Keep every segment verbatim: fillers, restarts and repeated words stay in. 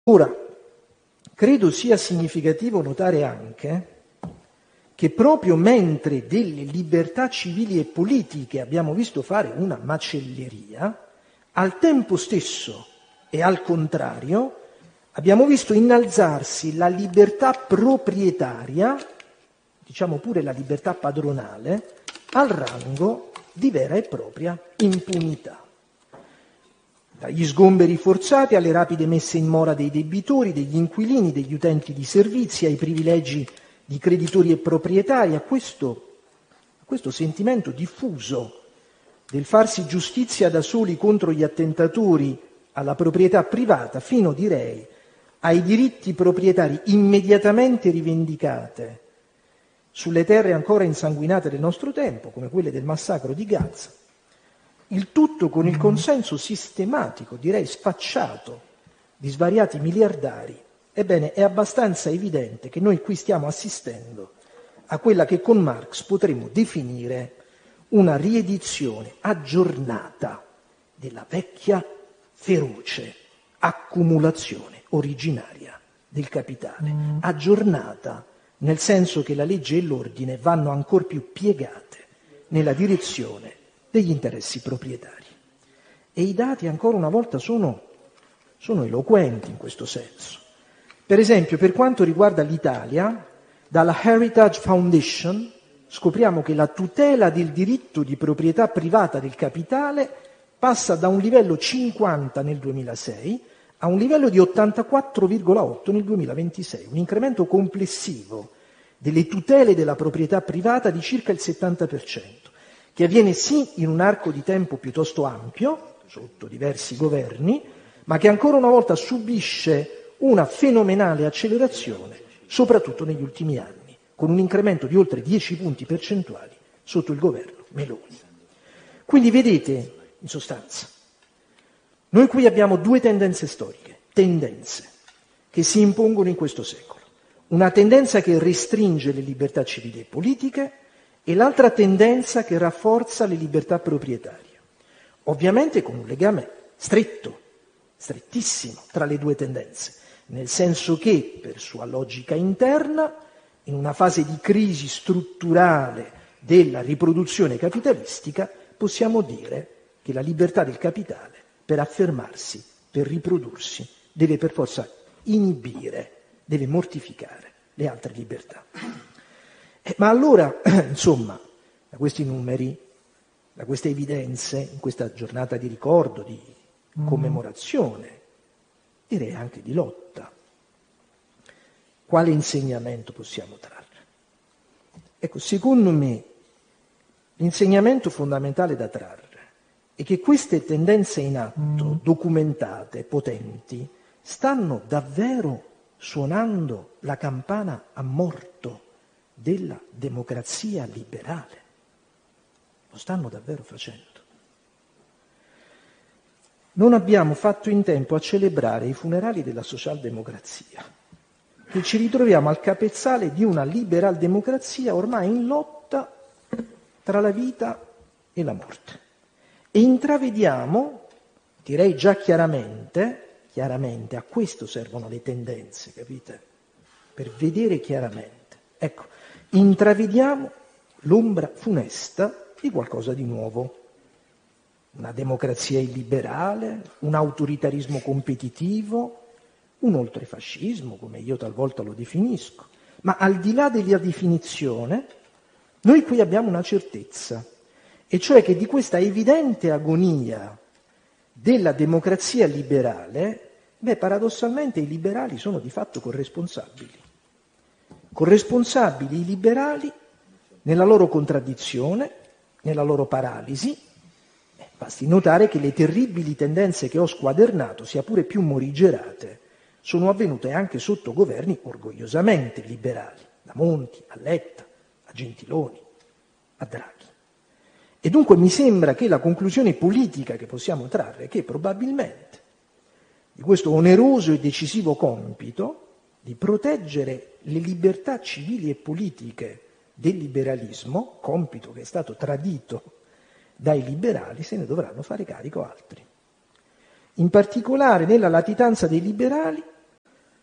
Ora, credo sia significativo notare anche che proprio mentre delle libertà civili e politiche abbiamo visto fare una macelleria, al tempo stesso e al contrario abbiamo visto innalzarsi la libertà proprietaria, diciamo pure la libertà padronale, al rango di vera e propria impunità. Dagli sgomberi forzati alle rapide messe in mora dei debitori, degli inquilini, degli utenti di servizi, ai privilegi di creditori e proprietari, a questo, a questo sentimento diffuso del farsi giustizia da soli contro gli attentatori alla proprietà privata, fino, direi, ai diritti proprietari immediatamente rivendicate sulle terre ancora insanguinate del nostro tempo, come quelle del massacro di Gaza. Il tutto con il consenso sistematico, direi sfacciato, di svariati miliardari. Ebbene, è abbastanza evidente che noi qui stiamo assistendo a quella che con Marx potremmo definire una riedizione aggiornata della vecchia feroce accumulazione originaria del capitale, aggiornata nel senso che la legge e l'ordine vanno ancor più piegate nella direzione degli interessi proprietari. E i dati ancora una volta sono, sono eloquenti in questo senso. Per esempio, per quanto riguarda l'Italia, dalla Heritage Foundation scopriamo che la tutela del diritto di proprietà privata del capitale passa da un livello cinquanta nel duemilasei a un livello di ottantaquattro virgola otto nel duemilaventisei, un incremento complessivo delle tutele della proprietà privata di circa il settanta per cento, che avviene sì in un arco di tempo piuttosto ampio, sotto diversi governi, ma che ancora una volta subisce una fenomenale accelerazione, soprattutto negli ultimi anni, con un incremento di oltre dieci punti percentuali sotto il governo Meloni. Quindi vedete, in sostanza, noi qui abbiamo due tendenze storiche, tendenze che si impongono in questo secolo. Una tendenza che restringe le libertà civili e politiche e l'altra tendenza che rafforza le libertà proprietarie. Ovviamente con un legame stretto, strettissimo tra le due tendenze, nel senso che, per sua logica interna, in una fase di crisi strutturale della riproduzione capitalistica, possiamo dire che la libertà del capitale, per affermarsi, per riprodursi, deve per forza inibire, deve mortificare le altre libertà. Eh, ma allora, insomma, da questi numeri, da queste evidenze, in questa giornata di ricordo, di commemorazione, direi anche di lotta, quale insegnamento possiamo trarre? Ecco, secondo me, l'insegnamento fondamentale da trarre è che queste tendenze in atto, documentate, potenti, stanno davvero suonando la campana a morto della democrazia liberale. Lo stanno davvero facendo. Non abbiamo fatto in tempo a celebrare i funerali della socialdemocrazia, che ci ritroviamo al capezzale di una liberal democrazia ormai in lotta tra la vita e la morte. E intravediamo, direi già chiaramente, chiaramente, a questo servono le tendenze, capite? Per vedere chiaramente. Ecco, intravediamo l'ombra funesta di qualcosa di nuovo. Una democrazia illiberale, un autoritarismo competitivo, un oltrefascismo, come io talvolta lo definisco. Ma al di là della definizione, noi qui abbiamo una certezza, e cioè che di questa evidente agonia della democrazia liberale, beh, paradossalmente i liberali sono di fatto corresponsabili. Corresponsabili i liberali nella loro contraddizione, nella loro paralisi. Eh, basti notare che le terribili tendenze che ho squadernato, sia pure più morigerate, sono avvenute anche sotto governi orgogliosamente liberali, da Monti a Letta, a Gentiloni, a Draghi. E dunque mi sembra che la conclusione politica che possiamo trarre è che probabilmente di questo oneroso e decisivo compito di proteggere le libertà civili e politiche del liberalismo, compito che è stato tradito dai liberali, se ne dovranno fare carico altri. In particolare nella latitanza dei liberali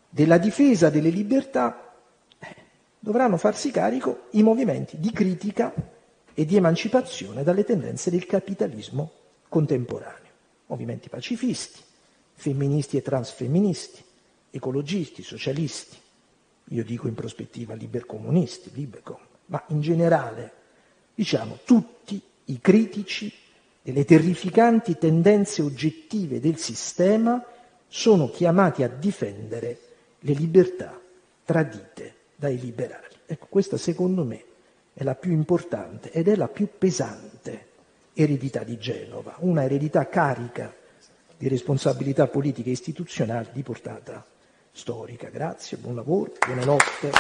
della difesa delle libertà eh, dovranno farsi carico i movimenti di critica e di emancipazione dalle tendenze del capitalismo contemporaneo. Movimenti pacifisti, femministi e transfemministi, ecologisti, socialisti, io dico in prospettiva libercomunisti, libercom, ma in generale, diciamo, tutti i critici delle terrificanti tendenze oggettive del sistema sono chiamati a difendere le libertà tradite dai liberali. Ecco, questa secondo me è la più importante ed è la più pesante eredità di Genova, una eredità carica di responsabilità politiche e istituzionali di portata storica. Grazie, buon lavoro, buonanotte.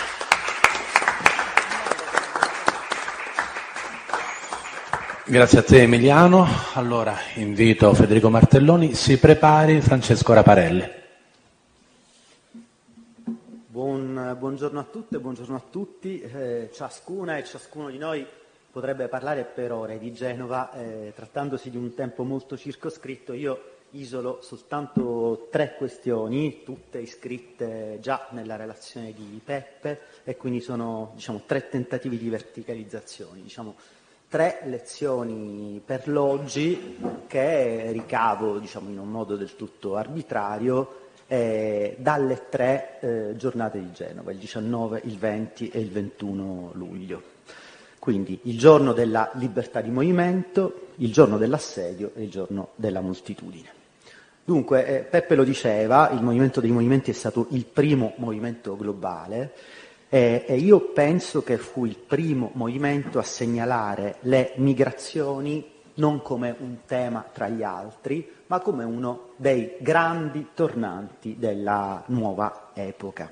Grazie a te Emiliano. Allora invito Federico Martelloni, si prepari Francesco Raparelli. Buon, buongiorno a tutte, buongiorno a tutti. Eh, ciascuna e ciascuno di noi potrebbe parlare per ore di Genova, eh, trattandosi di un tempo molto circoscritto. Io isolo soltanto tre questioni, tutte iscritte già nella relazione di Peppe, e quindi sono, diciamo, tre tentativi di verticalizzazione, diciamo, tre lezioni per l'oggi che ricavo, diciamo, in un modo del tutto arbitrario eh, dalle tre eh, giornate di Genova, il diciannove, il venti e il ventuno luglio. Quindi il giorno della libertà di movimento, il giorno dell'assedio e il giorno della moltitudine. Dunque, eh, Peppe lo diceva, il movimento dei movimenti è stato il primo movimento globale eh, e io penso che fu il primo movimento a segnalare le migrazioni non come un tema tra gli altri, ma come uno dei grandi tornanti della nuova epoca.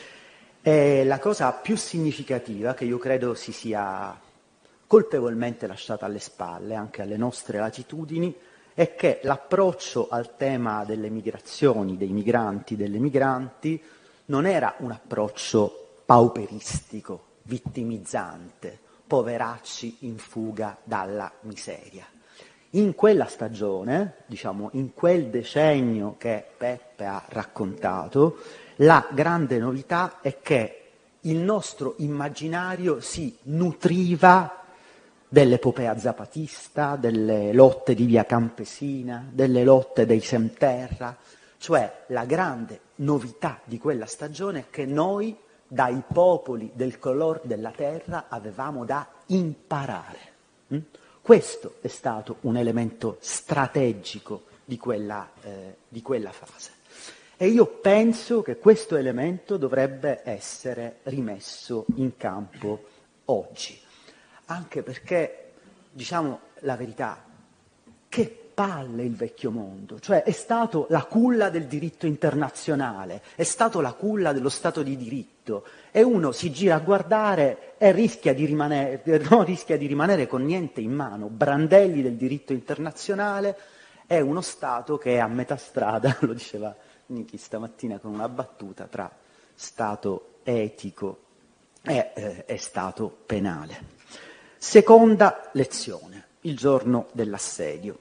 E la cosa più significativa che io credo si sia colpevolmente lasciata alle spalle, anche alle nostre latitudini, è che l'approccio al tema delle migrazioni, dei migranti, delle migranti, non era un approccio pauperistico, vittimizzante, poveracci in fuga dalla miseria. In quella stagione, diciamo in quel decennio che Peppe ha raccontato, la grande novità è che il nostro immaginario si nutriva dell'epopea zapatista, delle lotte di via Campesina, delle lotte dei Semterra, cioè la grande novità di quella stagione è che noi dai popoli del color della terra avevamo da imparare. Mm? Questo è stato un elemento strategico di quella, eh, di quella fase. E io penso che questo elemento dovrebbe essere rimesso in campo oggi. Anche perché, diciamo la verità, che palle il vecchio mondo, cioè è stato la culla del diritto internazionale, è stato la culla dello Stato di diritto, e uno si gira a guardare e rischia di rimanere, non rischia di rimanere con niente in mano, brandelli del diritto internazionale, è uno Stato che è a metà strada, lo diceva Nichi stamattina con una battuta, tra Stato etico e, eh, e Stato penale. Seconda lezione, il giorno dell'assedio.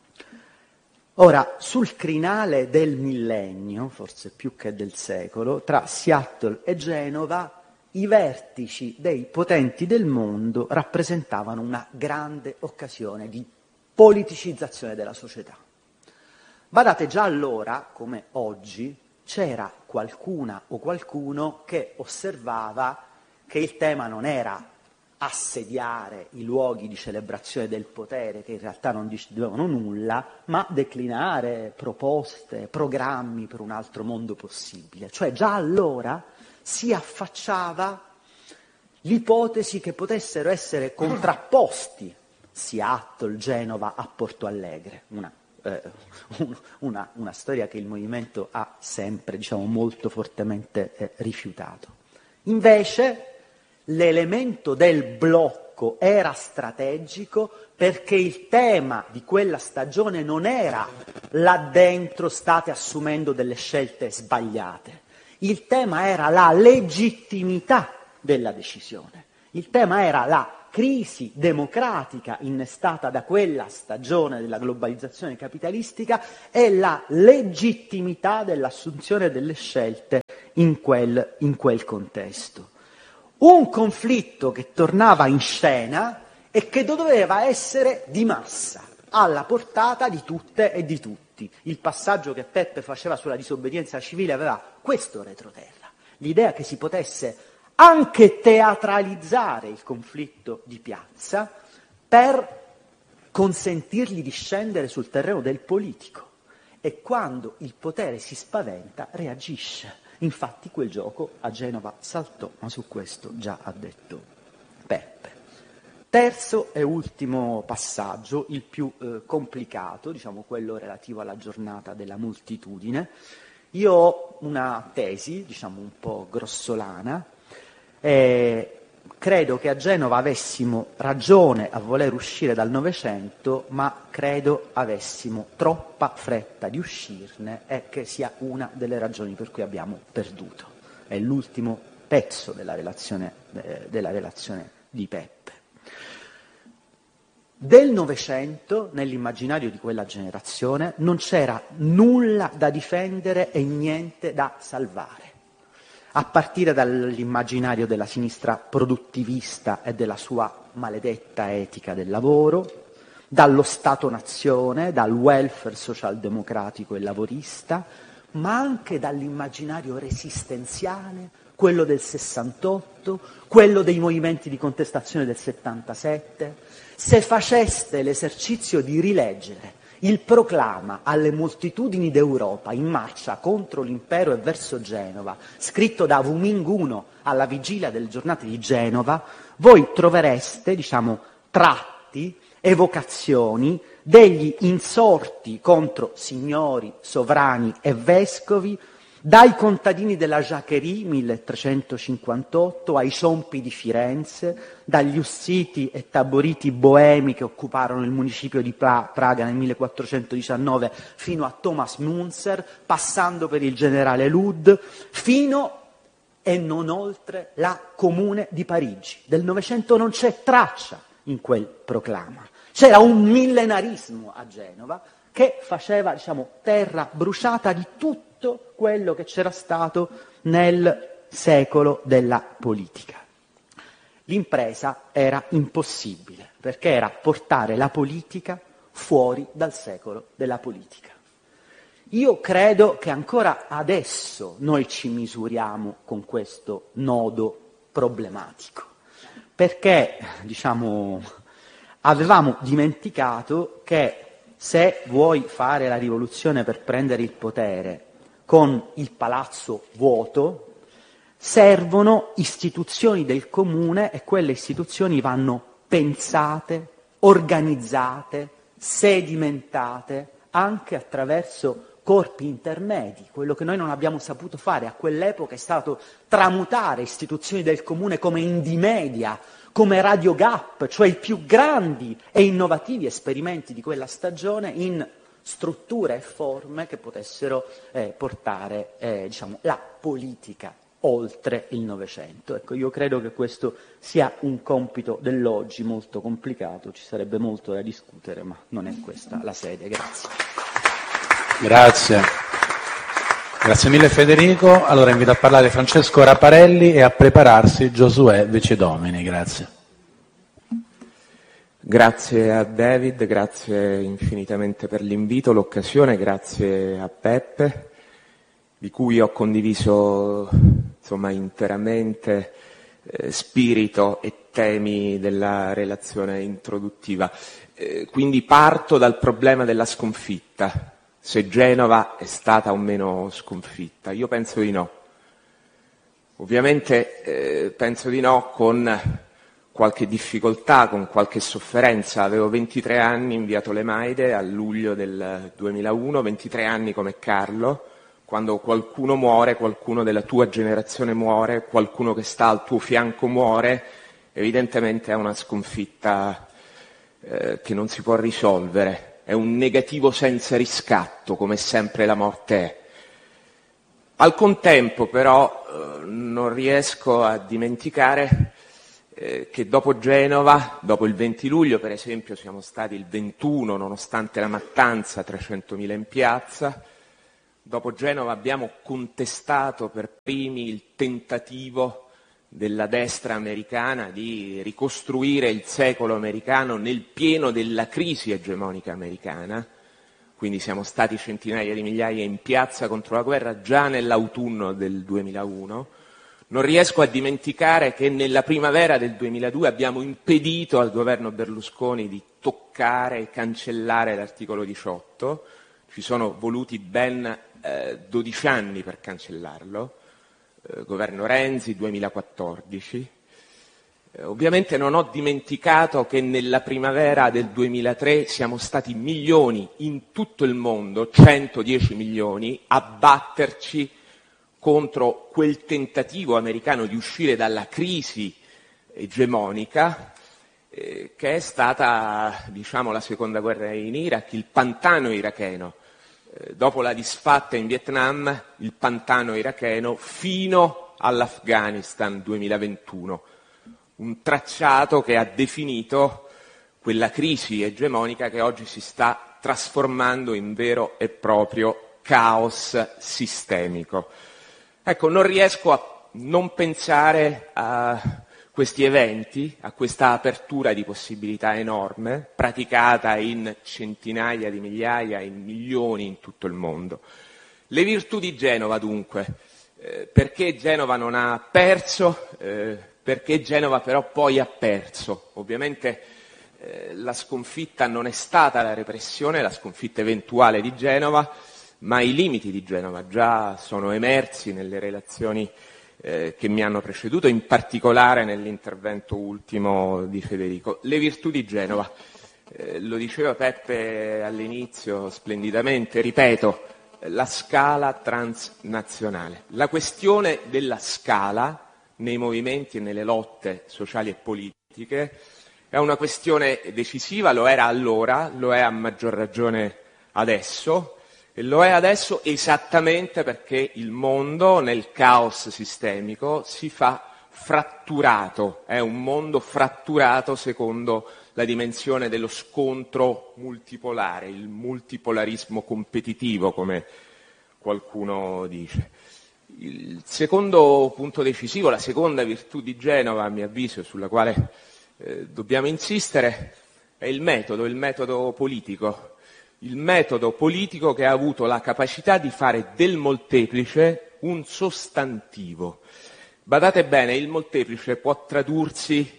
Ora, sul crinale del millennio, forse più che del secolo, tra Seattle e Genova, i vertici dei potenti del mondo rappresentavano una grande occasione di politicizzazione della società. Badate, già allora, come oggi, c'era qualcuna o qualcuno che osservava che il tema non era assediare i luoghi di celebrazione del potere, che in realtà non decidevano nulla, ma declinare proposte, programmi per un altro mondo possibile. Cioè già allora si affacciava l'ipotesi che potessero essere contrapposti Seattle, Genova a Porto Alegre, una, eh, una, una storia che il movimento ha sempre, diciamo, molto fortemente eh, rifiutato. Invece l'elemento del blocco era strategico perché il tema di quella stagione non era là dentro state assumendo delle scelte sbagliate, il tema era la legittimità della decisione, il tema era la crisi democratica innestata da quella stagione della globalizzazione capitalistica e la legittimità dell'assunzione delle scelte in quel, in quel contesto. Un conflitto che tornava in scena e che doveva essere di massa, alla portata di tutte e di tutti. Il passaggio che Peppe faceva sulla disobbedienza civile aveva questo retroterra, l'idea che si potesse anche teatralizzare il conflitto di piazza per consentirgli di scendere sul terreno del politico. E quando il potere si spaventa, reagisce. Infatti quel gioco a Genova saltò, ma su questo già ha detto Peppe. Terzo e ultimo passaggio, il più eh, complicato, diciamo quello relativo alla giornata della moltitudine. Io ho una tesi, diciamo un po' grossolana, e credo che a Genova avessimo ragione a voler uscire dal Novecento, ma credo avessimo troppa fretta di uscirne e che sia una delle ragioni per cui abbiamo perduto. È l'ultimo pezzo della relazione, eh, della relazione di Peppe. Del Novecento, nell'immaginario di quella generazione, non c'era nulla da difendere e niente da salvare. A partire dall'immaginario della sinistra produttivista e della sua maledetta etica del lavoro, dallo Stato-nazione, dal welfare socialdemocratico e lavorista, ma anche dall'immaginario resistenziale, quello del sessantotto, quello dei movimenti di contestazione del settantasette. Se faceste l'esercizio di rileggere il proclama alle moltitudini d'Europa in marcia contro l'impero e verso Genova, scritto da Wu Ming-uno alla vigilia delle giornate di Genova, voi trovereste, diciamo, tratti, evocazioni degli insorti contro signori, sovrani e vescovi, dai contadini della Jacquerie milletrecentocinquantotto ai ciompi di Firenze, dagli ussiti e taboriti boemi che occuparono il municipio di Praga nel millequattrocentodiciannove fino a Thomas Münzer, passando per il generale Ludd, fino e non oltre la Comune di Parigi. Del Novecento non c'è traccia in quel proclama. C'era un millenarismo a Genova che faceva, diciamo, terra bruciata di tutto quello che c'era stato nel secolo della politica. L'impresa era impossibile, perché era portare la politica fuori dal secolo della politica. Io credo che ancora adesso noi ci misuriamo con questo nodo problematico, perché, diciamo, avevamo dimenticato che se vuoi fare la rivoluzione per prendere il potere con il palazzo vuoto, servono istituzioni del comune e quelle istituzioni vanno pensate, organizzate, sedimentate anche attraverso corpi intermedi. Quello che noi non abbiamo saputo fare a quell'epoca è stato tramutare istituzioni del comune come Indymedia, come Radio Gap, cioè i più grandi e innovativi esperimenti di quella stagione, in strutture e forme che potessero eh, portare eh, diciamo, la politica oltre il Novecento. Ecco, io credo che questo sia un compito dell'oggi molto complicato, ci sarebbe molto da discutere, ma non è questa la sede. Grazie. Grazie. Grazie mille Federico. Allora invito a parlare Francesco Raparelli e a prepararsi Giosuè Vicedomini. Grazie. Grazie a David, grazie infinitamente per l'invito, l'occasione, grazie a Peppe, di cui ho condiviso insomma interamente eh, spirito e temi della relazione introduttiva. Eh, quindi parto dal problema della sconfitta. Se Genova è stata o meno sconfitta. Io penso di no. Ovviamente eh, penso di no con qualche difficoltà, con qualche sofferenza. Avevo ventitré anni, inviato l'Emaide a luglio del duemilauno, ventitré anni come Carlo. Quando qualcuno muore, qualcuno della tua generazione muore, qualcuno che sta al tuo fianco muore, evidentemente è una sconfitta eh, che non si può risolvere. È un negativo senza riscatto, come sempre la morte è. Al contempo, però, eh, non riesco a dimenticare eh, che dopo Genova, dopo il venti luglio per esempio, siamo stati il ventuno, nonostante la mattanza, trecentomila in piazza. Dopo Genova abbiamo contestato per primi il tentativo della destra americana di ricostruire il secolo americano nel pieno della crisi egemonica americana. Quindi siamo stati centinaia di migliaia in piazza contro la guerra già nell'autunno del duemilauno. Non riesco a dimenticare che nella primavera del duemiladue abbiamo impedito al governo Berlusconi di toccare e cancellare l'articolo diciotto. Ci sono voluti ben eh, dodici anni per cancellarlo. Eh, governo Renzi, duemilaquattordici. Eh, ovviamente non ho dimenticato che nella primavera del duemilatré siamo stati milioni in tutto il mondo, centodieci milioni, a batterci contro quel tentativo americano di uscire dalla crisi egemonica eh, che è stata, diciamo, la seconda guerra in Iraq, il pantano iracheno. Eh, dopo la disfatta in Vietnam, il pantano iracheno fino all'Afghanistan duemilaventuno. Un tracciato che ha definito quella crisi egemonica che oggi si sta trasformando in vero e proprio caos sistemico. Ecco, non riesco a non pensare a questi eventi, a questa apertura di possibilità enorme, praticata in centinaia di migliaia, in milioni in tutto il mondo. Le virtù di Genova, dunque, eh, perché Genova non ha perso, eh, perché Genova però poi ha perso. Ovviamente eh, la sconfitta non è stata la repressione, la sconfitta eventuale di Genova, ma i limiti di Genova già sono emersi nelle relazioni eh, che mi hanno preceduto, in particolare nell'intervento ultimo di Federico. Le virtù di Genova, eh, lo diceva Peppe all'inizio splendidamente, ripeto, la scala transnazionale. La questione della scala nei movimenti e nelle lotte sociali e politiche è una questione decisiva, lo era allora, lo è a maggior ragione adesso. E lo è adesso esattamente perché il mondo, nel caos sistemico, si fa fratturato. È un mondo fratturato secondo la dimensione dello scontro multipolare, il multipolarismo competitivo, come qualcuno dice. Il secondo punto decisivo, la seconda virtù di Genova, a mio avviso, sulla quale eh, dobbiamo insistere, è il metodo, il metodo politico. Il metodo politico che ha avuto la capacità di fare del molteplice un sostantivo. Badate bene, il molteplice può tradursi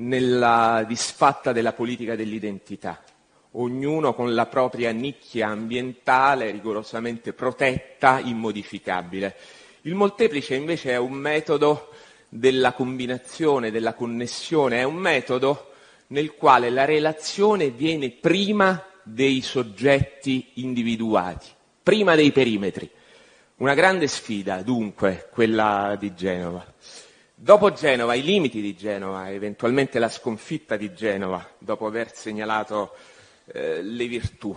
nella disfatta della politica dell'identità, ognuno con la propria nicchia ambientale rigorosamente protetta, immodificabile. Il molteplice invece è un metodo della combinazione, della connessione, è un metodo nel quale la relazione viene prima dei soggetti individuati, prima dei perimetri. Una grande sfida, dunque, quella di Genova. Dopo Genova, i limiti di Genova, eventualmente la sconfitta di Genova, dopo aver segnalato eh, le virtù.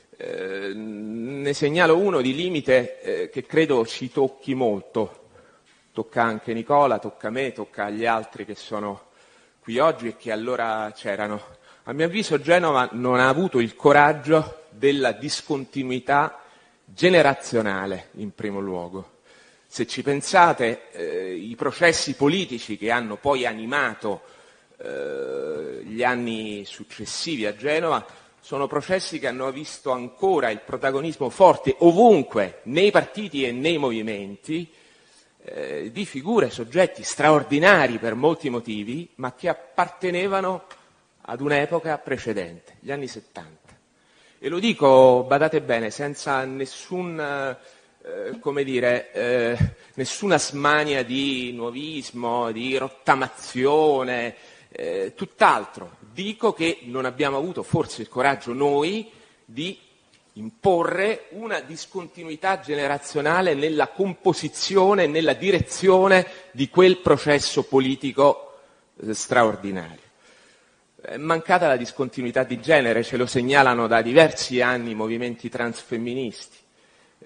Eh, ne segnalo uno di limite eh, che credo ci tocchi molto. Tocca anche Nicola, tocca a me, tocca agli altri che sono qui oggi e che allora c'erano. A mio avviso Genova non ha avuto il coraggio della discontinuità generazionale, in primo luogo. Se ci pensate, eh, i processi politici che hanno poi animato eh, gli anni successivi a Genova sono processi che hanno visto ancora il protagonismo forte ovunque, nei partiti e nei movimenti, eh, di figure, soggetti straordinari per molti motivi, ma che appartenevano ad un'epoca precedente, gli anni settanta. E lo dico, badate bene, senza nessun, eh, come dire, eh, nessuna smania di nuovismo, di rottamazione, eh, tutt'altro. Dico che non abbiamo avuto forse il coraggio noi di imporre una discontinuità generazionale nella composizione, nella direzione di quel processo politico eh, straordinario. È mancata la discontinuità di genere, ce lo segnalano da diversi anni i movimenti transfemministi.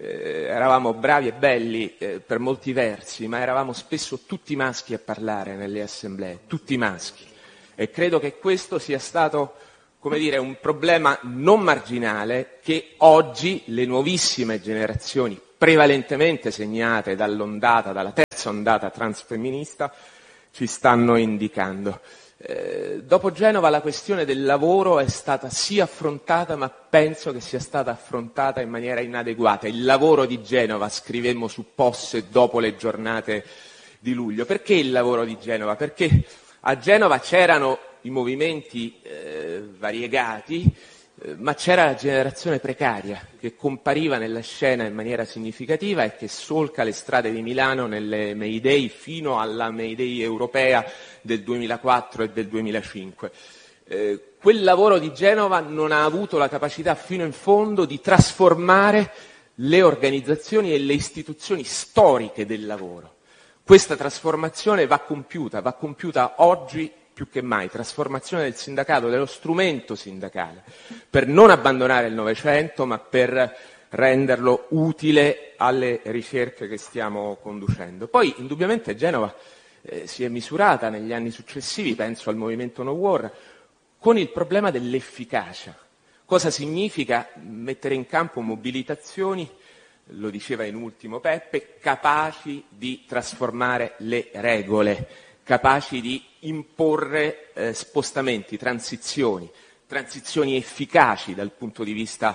eh, eravamo bravi e belli eh, per molti versi, ma eravamo spesso tutti maschi a parlare nelle assemblee, tutti maschi. E credo che questo sia stato, come dire, un problema non marginale che oggi le nuovissime generazioni, prevalentemente segnate dall'ondata, dalla terza ondata transfemminista, ci stanno indicando. Eh, dopo Genova la questione del lavoro è stata sì affrontata, ma penso che sia stata affrontata in maniera inadeguata. Il lavoro di Genova, scrivemmo su Posse dopo le giornate di luglio. Perché il lavoro di Genova? Perché a Genova c'erano i movimenti eh, variegati, eh, ma c'era la generazione precaria che compariva nella scena in maniera significativa e che solca le strade di Milano nelle May Day fino alla May Day europea del duemilaquattro e del duemilacinque. Eh, quel lavoro di Genova non ha avuto la capacità fino in fondo di trasformare le organizzazioni e le istituzioni storiche del lavoro. Questa trasformazione va compiuta, va compiuta oggi più che mai, trasformazione del sindacato, dello strumento sindacale, per non abbandonare il Novecento, ma per renderlo utile alle ricerche che stiamo conducendo. Poi, indubbiamente, Genova eh, si è misurata negli anni successivi, penso al movimento No War, con il problema dell'efficacia. Cosa significa mettere in campo mobilitazioni, lo diceva in ultimo Peppe, capaci di trasformare le regole, capaci di imporre eh, spostamenti, transizioni, transizioni efficaci dal punto di vista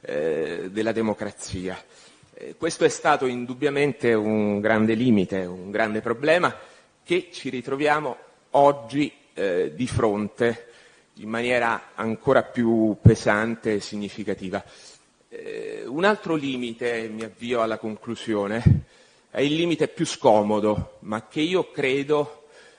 eh, della democrazia. Eh, questo è stato indubbiamente un grande limite, un grande problema che ci ritroviamo oggi eh, di fronte in maniera ancora più pesante e significativa. Eh, un altro limite, mi avvio alla conclusione, è il limite più scomodo, ma che io credo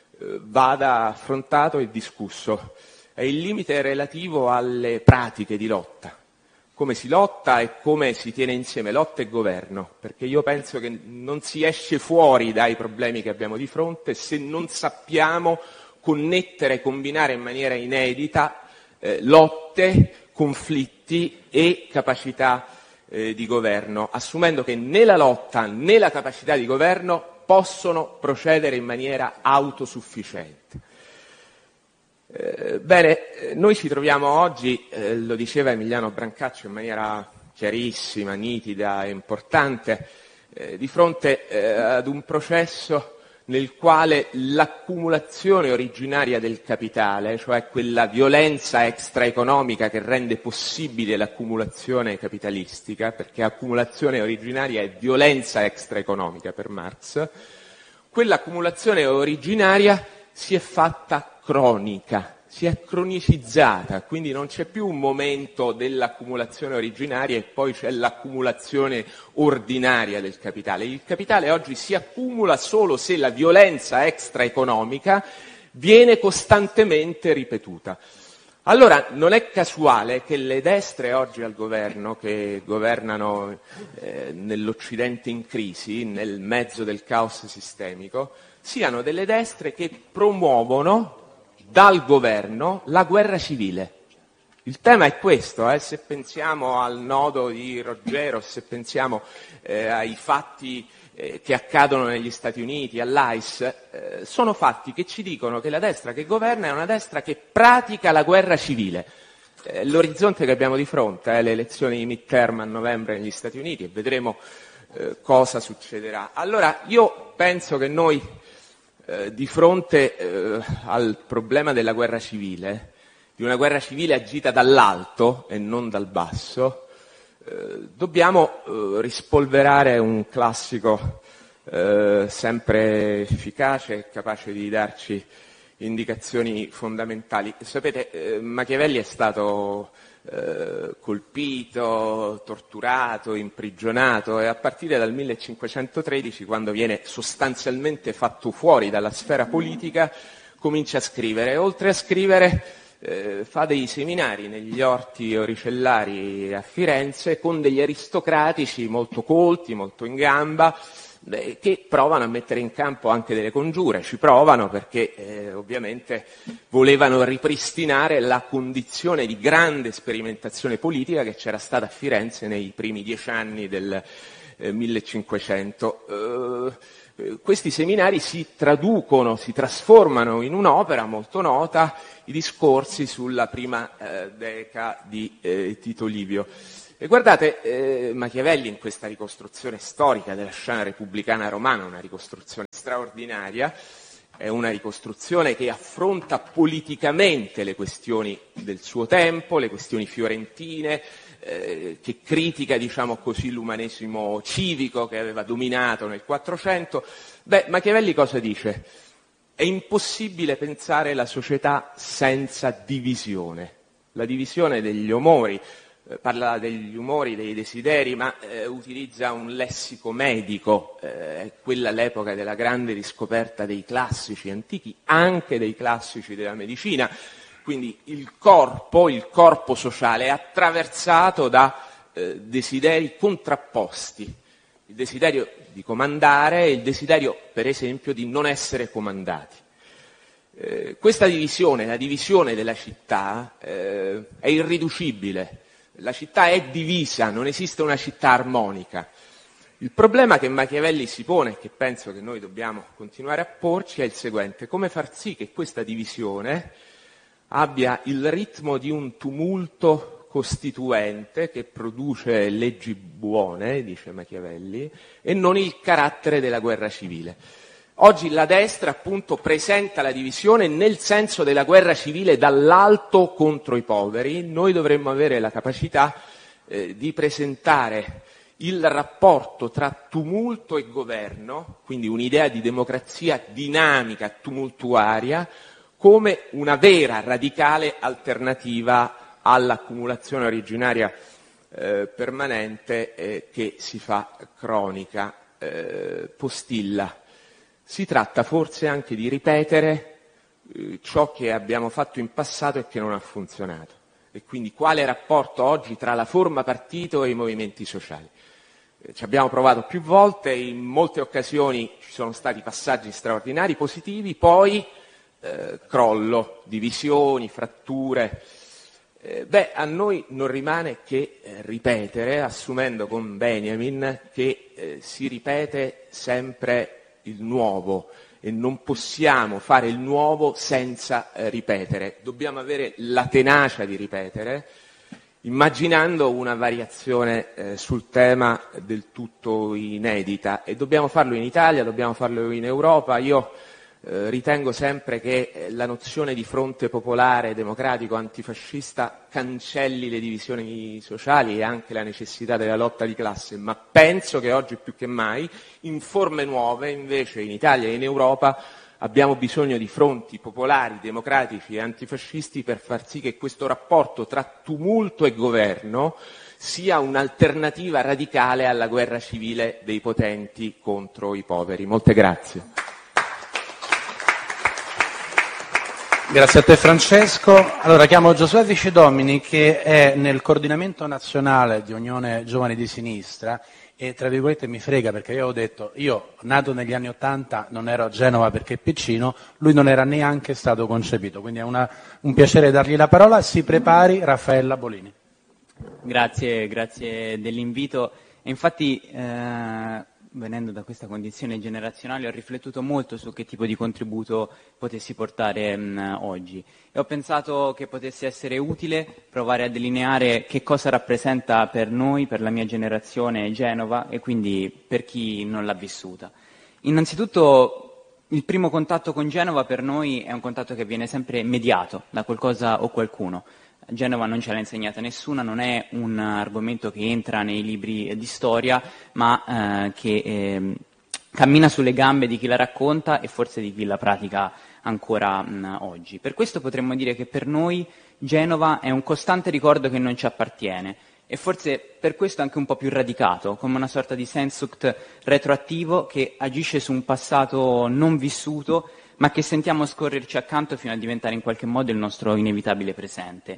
vada affrontato e discusso. È il limite relativo alle pratiche di lotta, come si lotta e come si tiene insieme lotta e governo, perché io penso che non si esce fuori dai problemi che abbiamo di fronte se non sappiamo connettere e combinare in maniera inedita eh, lotte, conflitti e capacità eh, di governo, assumendo che né la lotta né la capacità di governo possono procedere in maniera autosufficiente. Eh, bene, noi ci troviamo oggi, eh, lo diceva Emiliano Brancaccio in maniera chiarissima, nitida e importante, eh, di fronte eh, ad un processo nel quale l'accumulazione originaria del capitale, cioè quella violenza extraeconomica che rende possibile l'accumulazione capitalistica, perché accumulazione originaria è violenza extraeconomica per Marx, quell'accumulazione originaria si è fatta cronica, si è cronicizzata, quindi non c'è più un momento dell'accumulazione originaria e poi c'è l'accumulazione ordinaria del capitale. Il capitale oggi si accumula solo se la violenza extraeconomica viene costantemente ripetuta. Allora non è casuale che le destre oggi al governo, che governano eh, nell'Occidente in crisi, nel mezzo del caos sistemico, siano delle destre che promuovono dal governo la guerra civile. Il tema è questo, eh, se pensiamo al nodo di Roggero, se pensiamo eh, ai fatti eh, che accadono negli Stati Uniti, all'A I S, eh, sono fatti che ci dicono che la destra che governa è una destra che pratica la guerra civile. Eh, l'orizzonte che abbiamo di fronte, eh, le elezioni di midterm a novembre negli Stati Uniti, e vedremo eh, cosa succederà. Allora io penso che noi Eh, di fronte eh, al problema della guerra civile, di una guerra civile agita dall'alto e non dal basso, eh, dobbiamo eh, rispolverare un classico eh, sempre efficace e capace di darci indicazioni fondamentali. Sapete, eh, Machiavelli è stato eh, colpito, torturato, imprigionato e a partire dal millecinquecentotredici, quando viene sostanzialmente fatto fuori dalla sfera politica, comincia a scrivere. Oltre a scrivere eh, fa dei seminari negli orti oricellari a Firenze con degli aristocratici molto colti, molto in gamba, beh, che provano a mettere in campo anche delle congiure, ci provano perché eh, ovviamente volevano ripristinare la condizione di grande sperimentazione politica che c'era stata a Firenze nei primi dieci anni del eh, millecinquecento. Eh, Questi seminari si traducono, si trasformano in un'opera molto nota, i discorsi sulla prima eh, deca di eh, Tito Livio. E guardate, eh, Machiavelli in questa ricostruzione storica della scena repubblicana romana, una ricostruzione straordinaria, è una ricostruzione che affronta politicamente le questioni del suo tempo, le questioni fiorentine, eh, che critica, diciamo così, l'umanesimo civico che aveva dominato nel Quattrocento. Beh, Machiavelli cosa dice? È impossibile pensare la società senza divisione. La divisione degli umori, eh, parla degli umori, dei desideri, ma eh, utilizza un lessico medico, eh, è quella l'epoca della grande riscoperta dei classici antichi, anche dei classici della medicina. Quindi il corpo, il corpo sociale è attraversato da eh, desideri contrapposti, il desiderio di comandare e il desiderio, per esempio, di non essere comandati. Eh, questa divisione, la divisione della città, eh, è irriducibile. La città è divisa, non esiste una città armonica. Il problema che Machiavelli si pone, e che penso che noi dobbiamo continuare a porci, è il seguente: come far sì che questa divisione abbia il ritmo di un tumulto costituente che produce leggi buone, dice Machiavelli, e non il carattere della guerra civile. Oggi la destra appunto presenta la divisione nel senso della guerra civile dall'alto contro i poveri. Noi dovremmo avere la capacità eh, di presentare il rapporto tra tumulto e governo, quindi un'idea di democrazia dinamica, tumultuaria, come una vera, radicale alternativa all'accumulazione originaria eh, permanente eh, che si fa cronica, eh, postilla. Si tratta forse anche di ripetere eh, ciò che abbiamo fatto in passato e che non ha funzionato. E quindi quale rapporto oggi tra la forma partito e i movimenti sociali? Eh, ci abbiamo provato più volte, in molte occasioni ci sono stati passaggi straordinari, positivi, poi Eh, crollo, divisioni, fratture. Eh, beh, a noi non rimane che eh, ripetere, assumendo con Benjamin che eh, si ripete sempre il nuovo e non possiamo fare il nuovo senza eh, ripetere. Dobbiamo avere la tenacia di ripetere, immaginando una variazione eh, sul tema del tutto inedita, e dobbiamo farlo in Italia, dobbiamo farlo in Europa. Io Eh, ritengo sempre che eh, la nozione di fronte popolare, democratico, antifascista cancelli le divisioni sociali e anche la necessità della lotta di classe, ma penso che oggi più che mai, in forme nuove, invece in Italia e in Europa, abbiamo bisogno di fronti popolari, democratici e antifascisti per far sì che questo rapporto tra tumulto e governo sia un'alternativa radicale alla guerra civile dei potenti contro i poveri. Molte grazie. Grazie a te Francesco. Allora chiamo Giosuè Vicedomini, che è nel coordinamento nazionale di Unione Giovani di Sinistra e tra virgolette mi frega perché io ho detto, io nato negli anni Ottanta non ero a Genova perché piccino, lui non era neanche stato concepito, quindi è una, un piacere dargli la parola. Si prepari Raffaella Bolini. Grazie, grazie dell'invito. E infatti eh, venendo da questa condizione generazionale ho riflettuto molto su che tipo di contributo potessi portare mh, oggi e ho pensato che potesse essere utile provare a delineare che cosa rappresenta per noi, per la mia generazione, Genova e quindi per chi non l'ha vissuta. Innanzitutto il primo contatto con Genova per noi è un contatto che viene sempre mediato da qualcosa o qualcuno. Genova non ce l'ha insegnata nessuna, non è un argomento che entra nei libri di storia, ma eh, che eh, cammina sulle gambe di chi la racconta e forse di chi la pratica ancora mh, oggi. Per questo potremmo dire che per noi Genova è un costante ricordo che non ci appartiene e forse per questo anche un po' più radicato, come una sorta di sensuct retroattivo che agisce su un passato non vissuto ma che sentiamo scorrerci accanto fino a diventare in qualche modo il nostro inevitabile presente.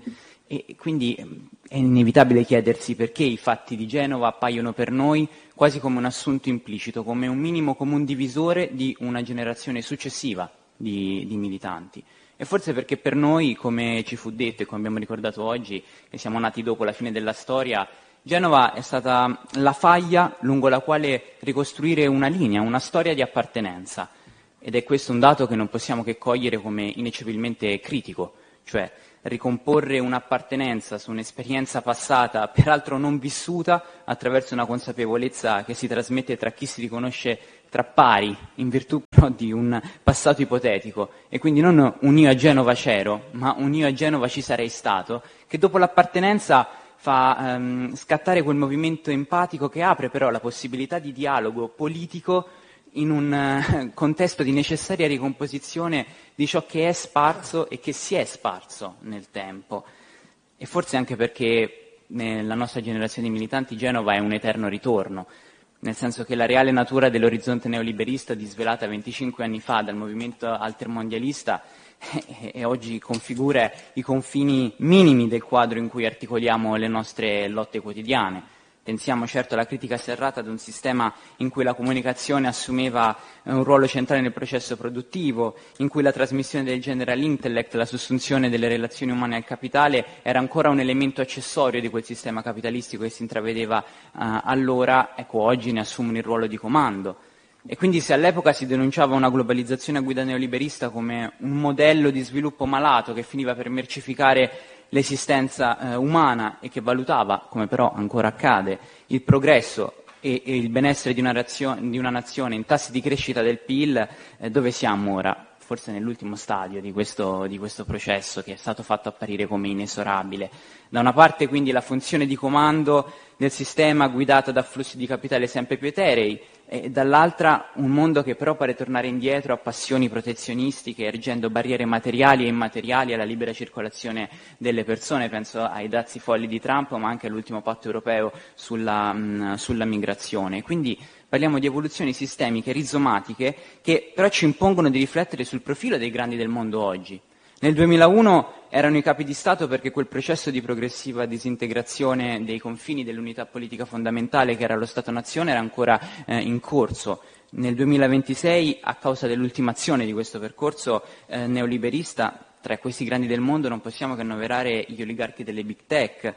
E quindi è inevitabile chiedersi perché i fatti di Genova appaiono per noi quasi come un assunto implicito, come un minimo comune divisore di una generazione successiva di, di militanti. E forse perché per noi, come ci fu detto e come abbiamo ricordato oggi, che siamo nati dopo la fine della storia, Genova è stata la faglia lungo la quale ricostruire una linea, una storia di appartenenza. Ed è questo un dato che non possiamo che cogliere come ineccepibilmente critico, cioè ricomporre un'appartenenza su un'esperienza passata, peraltro non vissuta, attraverso una consapevolezza che si trasmette tra chi si riconosce tra pari, in virtù però di un passato ipotetico, e quindi non un io a Genova c'ero, ma un io a Genova ci sarei stato, che dopo l'appartenenza fa ehm, scattare quel movimento empatico che apre però la possibilità di dialogo politico in un uh, contesto di necessaria ricomposizione di ciò che è sparso e che si è sparso nel tempo. E forse anche perché nella nostra generazione di militanti Genova è un eterno ritorno, nel senso che la reale natura dell'orizzonte neoliberista disvelata venticinque anni fa dal movimento altermondialista e, e oggi configura i confini minimi del quadro in cui articoliamo le nostre lotte quotidiane. Pensiamo certo alla critica serrata ad un sistema in cui la comunicazione assumeva un ruolo centrale nel processo produttivo, in cui la trasmissione del general intellect, la sussunzione delle relazioni umane al capitale, era ancora un elemento accessorio di quel sistema capitalistico che si intravedeva uh, allora, ecco, oggi ne assumono il ruolo di comando. E quindi se all'epoca si denunciava una globalizzazione a guida neoliberista come un modello di sviluppo malato che finiva per mercificare l'esistenza eh, umana e che valutava, come però ancora accade, il progresso e, e il benessere di una, razio- di una nazione in tassi di crescita del P I L, eh, dove siamo ora? Forse nell'ultimo stadio di questo, di questo processo che è stato fatto apparire come inesorabile. Da una parte quindi la funzione di comando del sistema guidata da flussi di capitale sempre più eterei, e dall'altra un mondo che però pare tornare indietro a passioni protezionistiche, ergendo barriere materiali e immateriali alla libera circolazione delle persone. Penso ai dazi folli di Trump, ma anche all'ultimo patto europeo sulla, mh, sulla migrazione. Quindi parliamo di evoluzioni sistemiche, rizomatiche, che però ci impongono di riflettere sul profilo dei grandi del mondo oggi. Nel duemilauno erano i capi di Stato perché quel processo di progressiva disintegrazione dei confini dell'unità politica fondamentale che era lo Stato-nazione era ancora eh, in corso. Nel duemilaventisei, a causa dell'ultimazione di questo percorso eh, neoliberista, tra questi grandi del mondo non possiamo che annoverare gli oligarchi delle big tech,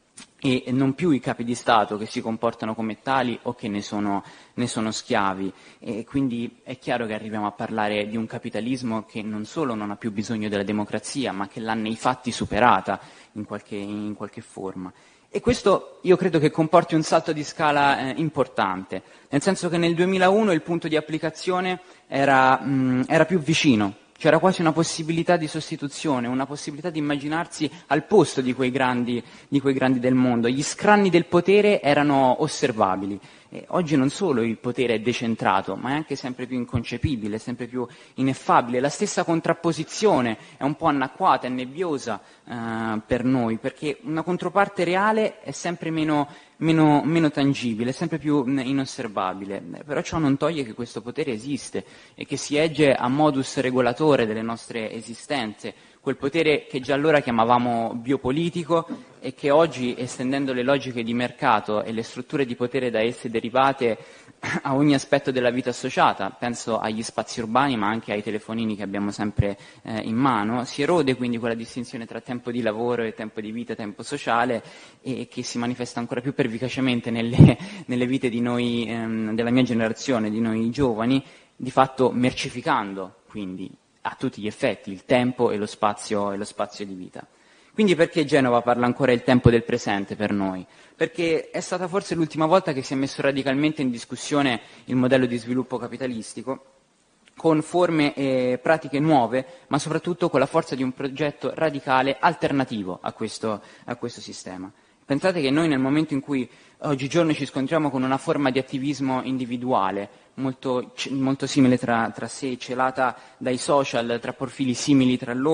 e non più i capi di Stato che si comportano come tali o che ne sono, ne sono schiavi. E quindi è chiaro che arriviamo a parlare di un capitalismo che non solo non ha più bisogno della democrazia, ma che l'ha nei fatti superata in qualche, in qualche forma. E questo io credo che comporti un salto di scala eh, importante, nel senso che nel duemilauno il punto di applicazione era, mh, era più vicino. C'era quasi una possibilità di sostituzione, una possibilità di immaginarsi al posto di quei grandi, di quei grandi del mondo. Gli scranni del potere erano osservabili. E oggi non solo il potere è decentrato, ma è anche sempre più inconcepibile, sempre più ineffabile. La stessa contrapposizione è un po' anacquata, è nebbiosa eh, per noi, perché una controparte reale è sempre meno, meno, meno tangibile, è sempre più inosservabile. Però ciò non toglie che questo potere esiste e che si egge a modus regolatore delle nostre esistenze, quel potere che già allora chiamavamo biopolitico e che oggi, estendendo le logiche di mercato e le strutture di potere da esse derivate a ogni aspetto della vita associata, penso agli spazi urbani ma anche ai telefonini che abbiamo sempre eh, in mano, si erode quindi quella distinzione tra tempo di lavoro e tempo di vita, tempo sociale, e che si manifesta ancora più pervicacemente nelle, nelle vite di noi, ehm, della mia generazione, di noi giovani, di fatto mercificando quindi a tutti gli effetti il tempo e lo spazio, e lo spazio di vita. Quindi perché Genova parla ancora il tempo del presente per noi? Perché è stata forse l'ultima volta che si è messo radicalmente in discussione il modello di sviluppo capitalistico, con forme e pratiche nuove, ma soprattutto con la forza di un progetto radicale alternativo a questo, a questo sistema. Pensate che noi nel momento in cui oggigiorno ci scontriamo con una forma di attivismo individuale, molto, molto simile tra, tra sé, celata dai social, tra profili simili tra loro,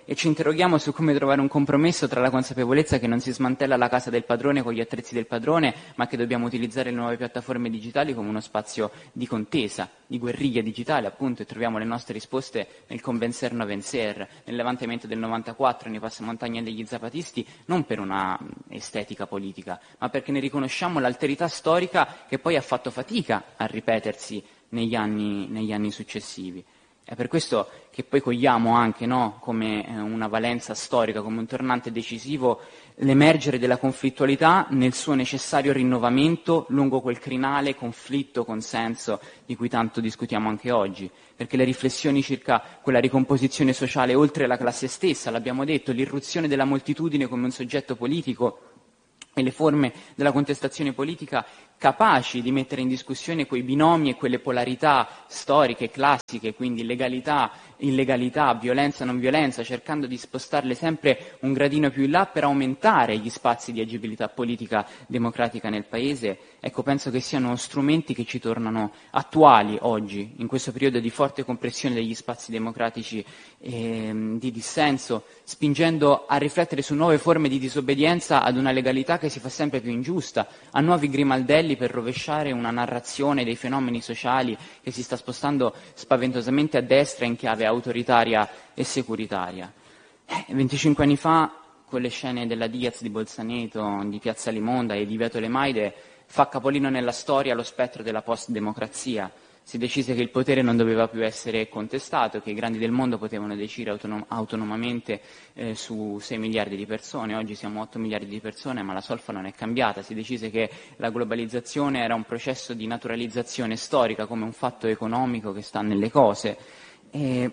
e ci interroghiamo su come trovare un compromesso tra la consapevolezza che non si smantella la casa del padrone con gli attrezzi del padrone, ma che dobbiamo utilizzare le nuove piattaforme digitali come uno spazio di contesa, di guerriglia digitale appunto, e troviamo le nostre risposte nel Convencer no vencer, nel levantamento del novantaquattro, nei passamontagna degli zapatisti, non per una estetica politica, ma perché ne riconosciamo l'alterità storica che poi ha fatto fatica a ripetersi negli anni, negli anni successivi. È per questo che poi cogliamo anche, no, come eh, una valenza storica, come un tornante decisivo, l'emergere della conflittualità nel suo necessario rinnovamento lungo quel crinale conflitto-consenso di cui tanto discutiamo anche oggi, perché le riflessioni circa quella ricomposizione sociale oltre la classe stessa, l'abbiamo detto, l'irruzione della moltitudine come un soggetto politico e le forme della contestazione politica capaci di mettere in discussione quei binomi e quelle polarità storiche, classiche, quindi legalità, illegalità, violenza, non violenza, cercando di spostarle sempre un gradino più in là per aumentare gli spazi di agibilità politica democratica nel Paese, ecco, penso che siano strumenti che ci tornano attuali oggi, in questo periodo di forte compressione degli spazi democratici e di dissenso, spingendo a riflettere su nuove forme di disobbedienza ad una legalità che si fa sempre più ingiusta, a nuovi grimaldelli per rovesciare una narrazione dei fenomeni sociali che si sta spostando spaventosamente a destra in chiave autoritaria e securitaria. Eh, venticinque anni fa, con le scene della Diaz di Bolzaneto, di Piazza Limonda e di Via Tolemaide, fa capolino nella storia lo spettro della post-democrazia. Si decise che il potere non doveva più essere contestato, che i grandi del mondo potevano decidere autonom- autonomamente eh, su sei miliardi di persone. Oggi siamo otto miliardi di persone, ma la solfa non è cambiata. Si decise che la globalizzazione era un processo di naturalizzazione storica, come un fatto economico che sta nelle cose. E...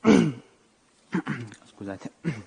Scusate.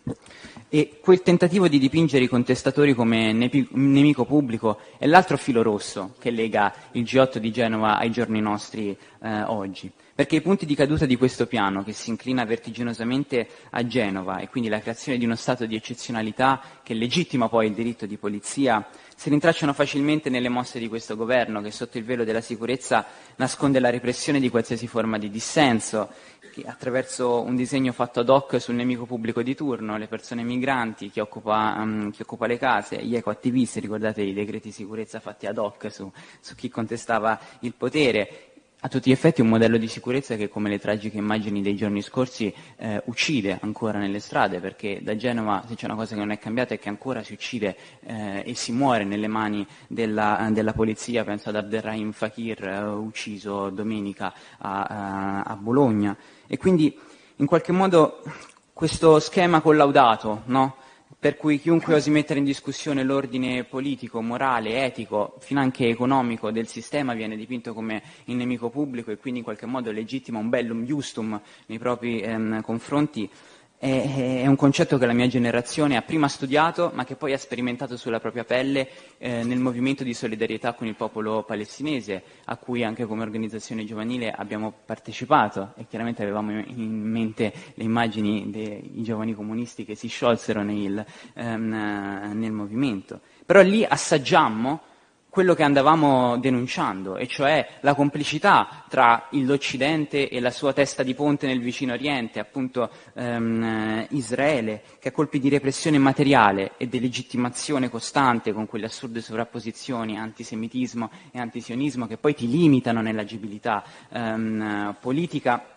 E quel tentativo di dipingere i contestatori come nepi- nemico pubblico è l'altro filo rosso che lega il G otto di Genova ai giorni nostri eh, oggi. Perché i punti di caduta di questo piano, che si inclina vertiginosamente a Genova, e quindi la creazione di uno stato di eccezionalità che legittima poi il diritto di polizia, si rintracciano facilmente nelle mosse di questo governo, che sotto il velo della sicurezza nasconde la repressione di qualsiasi forma di dissenso, che attraverso un disegno fatto ad hoc sul nemico pubblico di turno, le persone migranti, chi occupa, um, chi occupa le case, gli ecoattivisti, ricordate i decreti di sicurezza fatti ad hoc su, su chi contestava il potere. A tutti gli effetti un modello di sicurezza che, come le tragiche immagini dei giorni scorsi, eh, uccide ancora nelle strade, perché da Genova, se c'è una cosa che non è cambiata, è che ancora si uccide eh, e si muore nelle mani della, della polizia. Penso ad Abderrahim Fakir, eh, ucciso domenica a, a, a Bologna. E quindi, in qualche modo, questo schema collaudato, no? Per cui chiunque osi mettere in discussione l'ordine politico, morale, etico, finanche economico del sistema viene dipinto come il nemico pubblico e quindi in qualche modo legittima un bellum justum nei propri ehm, confronti. È, è un concetto che la mia generazione ha prima studiato, ma che poi ha sperimentato sulla propria pelle eh, nel movimento di solidarietà con il popolo palestinese, a cui anche come organizzazione giovanile abbiamo partecipato, e chiaramente avevamo in mente le immagini dei giovani comunisti che si sciolsero nel, ehm, nel movimento. Però lì assaggiammo quello che andavamo denunciando, e cioè la complicità tra l'Occidente e la sua testa di ponte nel vicino Oriente, appunto ehm, Israele, che a colpi di repressione materiale e delegittimazione costante con quelle assurde sovrapposizioni antisemitismo e antisionismo che poi ti limitano nell'agibilità ehm, politica,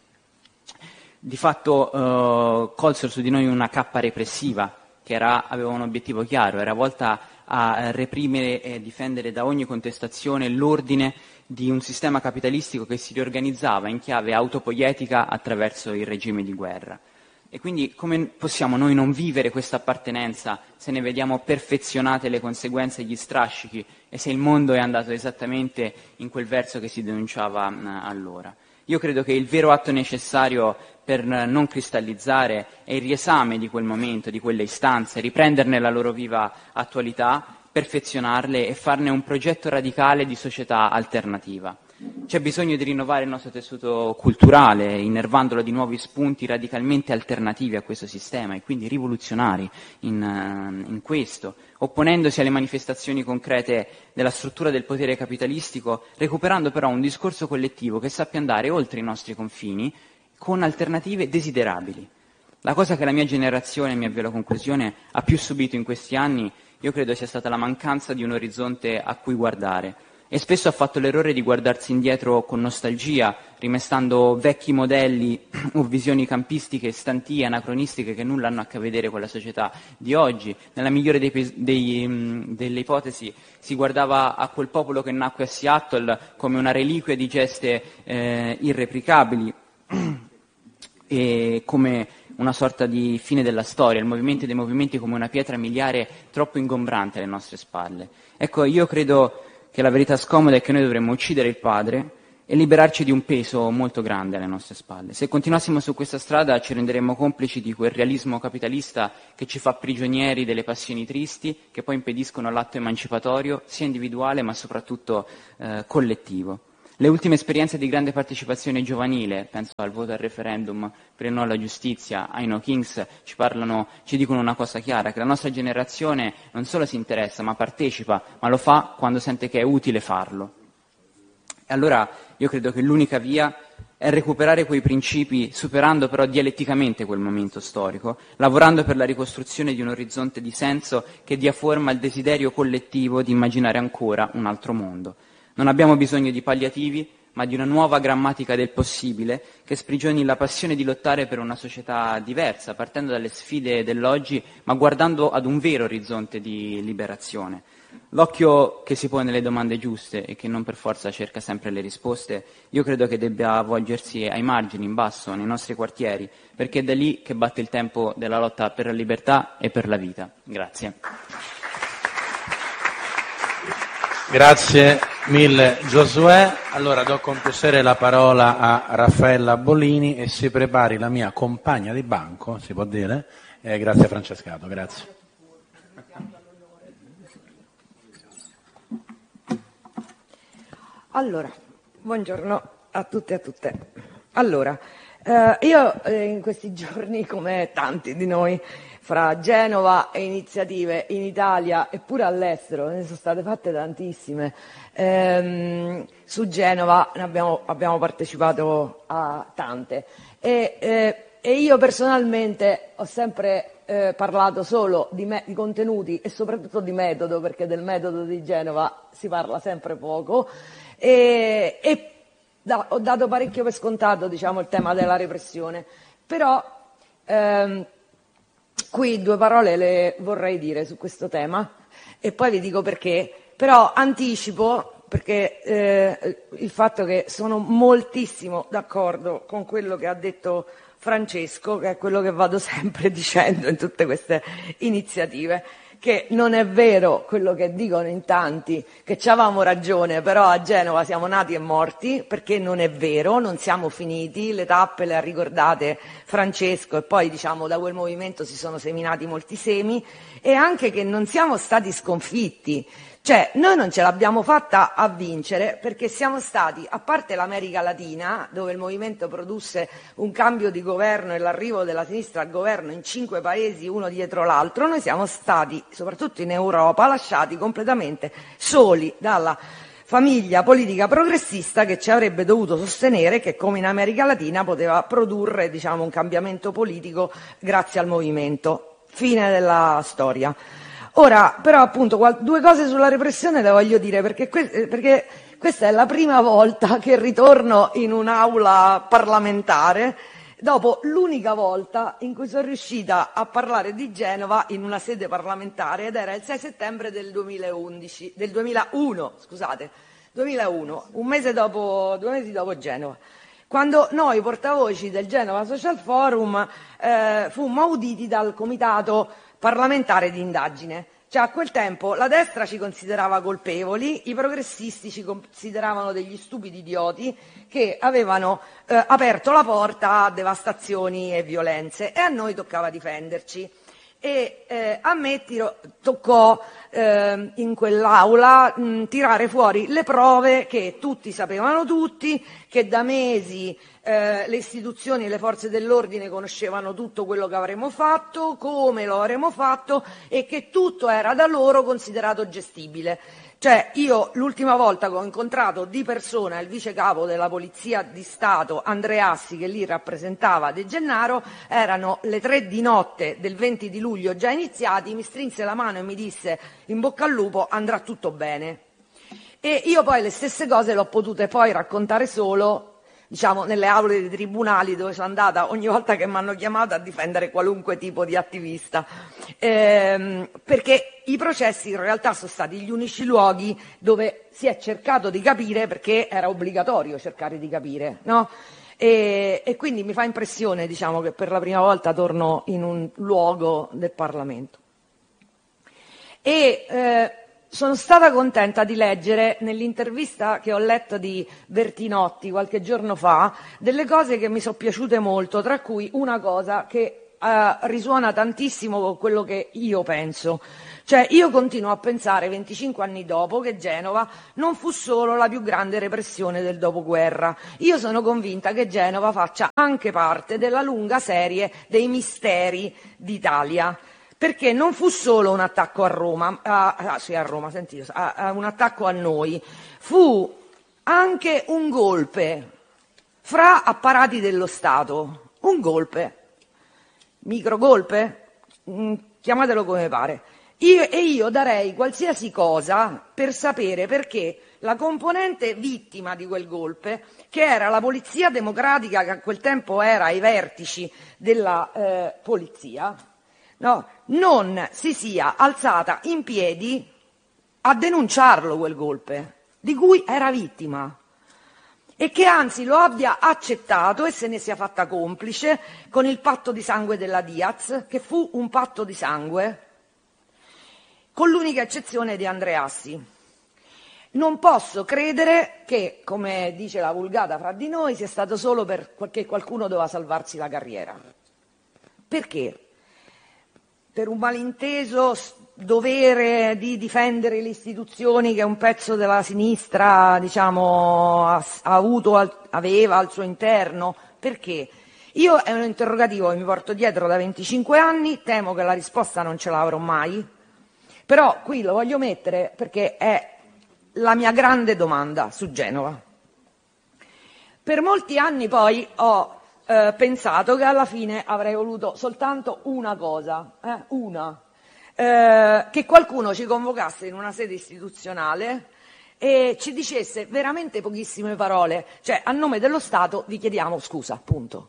di fatto eh, colsero su di noi una cappa repressiva che era, aveva un obiettivo chiaro, era volta a reprimere e difendere da ogni contestazione l'ordine di un sistema capitalistico che si riorganizzava in chiave autopoietica attraverso il regime di guerra. E quindi come possiamo noi non vivere questa appartenenza se ne vediamo perfezionate le conseguenze e gli strascichi e se il mondo è andato esattamente in quel verso che si denunciava mh, allora? Io credo che il vero atto necessario per non cristallizzare è il riesame di quel momento, di quelle istanze, riprenderne la loro viva attualità, perfezionarle e farne un progetto radicale di società alternativa. C'è bisogno di rinnovare il nostro tessuto culturale, innervandolo di nuovi spunti radicalmente alternativi a questo sistema e quindi rivoluzionari in, in questo, opponendosi alle manifestazioni concrete della struttura del potere capitalistico, recuperando però un discorso collettivo che sappia andare oltre i nostri confini con alternative desiderabili. La cosa che la mia generazione, mi avvio alla conclusione, ha più subito in questi anni, io credo sia stata la mancanza di un orizzonte a cui guardare. E spesso ha fatto l'errore di guardarsi indietro con nostalgia, rimestando vecchi modelli o visioni campistiche stantie, anacronistiche, che nulla hanno a che vedere con la società di oggi. Nella migliore dei, dei, mh, delle ipotesi si guardava a quel popolo che nacque a Seattle come una reliquia di geste eh, irreplicabili e come una sorta di fine della storia, il movimento dei movimenti come una pietra miliare troppo ingombrante alle nostre spalle. Ecco, io credo che la verità scomoda è che noi dovremmo uccidere il padre e liberarci di un peso molto grande alle nostre spalle. Se continuassimo su questa strada ci renderemmo complici di quel realismo capitalista che ci fa prigionieri delle passioni tristi, che poi impediscono l'atto emancipatorio, sia individuale ma soprattutto eh, collettivo. Le ultime esperienze di grande partecipazione giovanile, penso al voto al referendum per il no alla giustizia, ai No Kings, ci parlano, ci dicono una cosa chiara, che la nostra generazione non solo si interessa, ma partecipa, ma lo fa quando sente che è utile farlo. E allora io credo che l'unica via è recuperare quei principi, superando però dialetticamente quel momento storico, lavorando per la ricostruzione di un orizzonte di senso che dia forma al desiderio collettivo di immaginare ancora un altro mondo. Non abbiamo bisogno di palliativi, ma di una nuova grammatica del possibile che sprigioni la passione di lottare per una società diversa, partendo dalle sfide dell'oggi, ma guardando ad un vero orizzonte di liberazione. L'occhio che si pone le domande giuste e che non per forza cerca sempre le risposte, io credo che debba volgersi ai margini, in basso, nei nostri quartieri, perché è da lì che batte il tempo della lotta per la libertà e per la vita. Grazie. Grazie mille Giosuè. Allora do con piacere la parola a Raffaella Bollini e si prepari la mia compagna di banco, si può dire? Eh, grazie Francescato, grazie. Allora, buongiorno a tutti e a tutte. Allora, eh, io eh, in questi giorni, come tanti di noi, fra Genova e iniziative in Italia e pure all'estero, ne sono state fatte tantissime. Ehm, su Genova ne abbiamo, abbiamo partecipato a tante e, eh, e io personalmente ho sempre eh, parlato solo di, me, di contenuti e soprattutto di metodo, perché del metodo di Genova si parla sempre poco e, e da, ho dato parecchio per scontato, diciamo, il tema della repressione, però ehm, qui due parole le vorrei dire su questo tema e poi vi dico perché, però anticipo perché eh, il fatto che sono moltissimo d'accordo con quello che ha detto Francesco, che è quello che vado sempre dicendo in tutte queste iniziative, che non è vero quello che dicono in tanti, che ci avevamo ragione, però a Genova siamo nati e morti, perché non è vero, non siamo finiti, le tappe le ha ricordate Francesco e poi diciamo da quel movimento si sono seminati molti semi, e anche che non siamo stati sconfitti. Cioè, noi non ce l'abbiamo fatta a vincere perché siamo stati, a parte l'America Latina, dove il movimento produsse un cambio di governo e l'arrivo della sinistra al governo in cinque paesi uno dietro l'altro, noi siamo stati, soprattutto in Europa, lasciati completamente soli dalla famiglia politica progressista che ci avrebbe dovuto sostenere, che come in America Latina poteva produrre, diciamo, un cambiamento politico grazie al movimento. Fine della storia. Ora, però, appunto, due cose sulla repressione le voglio dire, perché, que- perché questa è la prima volta che ritorno in un'aula parlamentare, dopo l'unica volta in cui sono riuscita a parlare di Genova in una sede parlamentare, ed era il sei settembre del duemilaundici, del duemilauno, scusate, duemilauno, un mese dopo, due mesi dopo Genova, quando noi portavoci del Genova Social Forum eh, fummo auditi dal comitato parlamentare di indagine. Cioè, a quel tempo la destra ci considerava colpevoli, i progressisti ci consideravano degli stupidi idioti che avevano eh, aperto la porta a devastazioni e violenze, e a noi toccava difenderci. E eh, a me tiro, toccò eh, in quell'aula mh, tirare fuori le prove che tutti sapevano tutti, che da mesi eh, le istituzioni e le forze dell'ordine conoscevano tutto quello che avremmo fatto, come lo avremmo fatto, e che tutto era da loro considerato gestibile. Cioè, io l'ultima volta che ho incontrato di persona il vice capo della Polizia di Stato, Andreassi, che lì rappresentava De Gennaro, erano le tre di notte del venti di luglio già iniziati, mi strinse la mano e mi disse in bocca al lupo, andrà tutto bene. E io poi le stesse cose le ho potute poi raccontare solo, diciamo, nelle aule dei tribunali dove sono andata ogni volta che mi hanno chiamato a difendere qualunque tipo di attivista, ehm, perché i processi in realtà sono stati gli unici luoghi dove si è cercato di capire, perché era obbligatorio cercare di capire, no? E, e quindi mi fa impressione, diciamo, che per la prima volta torno in un luogo del Parlamento. E eh, sono stata contenta di leggere nell'intervista che ho letto di Bertinotti qualche giorno fa delle cose che mi sono piaciute molto, tra cui una cosa che eh, risuona tantissimo con quello che io penso. Cioè, io continuo a pensare, venticinque anni dopo, che Genova non fu solo la più grande repressione del dopoguerra. Io sono convinta che Genova faccia anche parte della lunga serie dei misteri d'Italia. Perché non fu solo un attacco a Roma, a, a, sì, a Roma, sentite, a, a un attacco a noi, fu anche un golpe fra apparati dello Stato, un golpe, microgolpe, mm, chiamatelo come pare. Io, e io darei qualsiasi cosa per sapere perché la componente vittima di quel golpe, che era la Polizia Democratica, che a quel tempo era ai vertici della eh, polizia, no, non si sia alzata in piedi a denunciarlo quel golpe, di cui era vittima, e che anzi lo abbia accettato e se ne sia fatta complice con il patto di sangue della Diaz, che fu un patto di sangue, con l'unica eccezione di Andreassi. Non posso credere che, come dice la vulgata fra di noi, sia stato solo perché qualcuno doveva salvarsi la carriera. Perché? Per un malinteso dovere di difendere le istituzioni che un pezzo della sinistra, diciamo, ha, ha avuto, aveva al suo interno? Perché? Io è un interrogativo che mi porto dietro da venticinque anni, temo che la risposta non ce l'avrò mai, però qui lo voglio mettere perché è la mia grande domanda su Genova. Per molti anni poi ho Eh, pensato che alla fine avrei voluto soltanto una cosa, eh, una, eh, che qualcuno ci convocasse in una sede istituzionale e ci dicesse veramente pochissime parole, cioè a nome dello Stato vi chiediamo scusa, punto.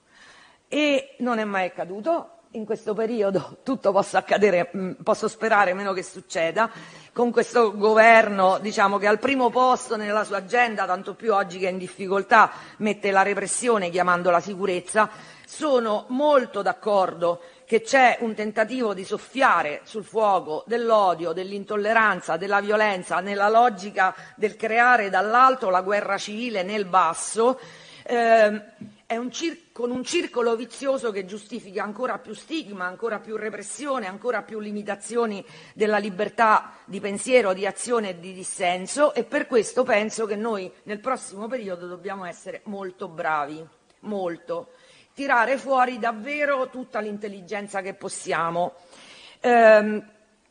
E non è mai accaduto. In questo periodo tutto possa accadere, mh, posso sperare meno che succeda, con questo governo, diciamo, che al primo posto nella sua agenda, tanto più oggi che è in difficoltà, mette la repressione chiamando la sicurezza. Sono molto d'accordo che c'è un tentativo di soffiare sul fuoco dell'odio, dell'intolleranza, della violenza, nella logica del creare dall'alto la guerra civile nel basso, eh, è un cir- con un circolo vizioso che giustifica ancora più stigma, ancora più repressione, ancora più limitazioni della libertà di pensiero, di azione e di dissenso, e per questo penso che noi nel prossimo periodo dobbiamo essere molto bravi, molto, tirare fuori davvero tutta l'intelligenza che possiamo ehm,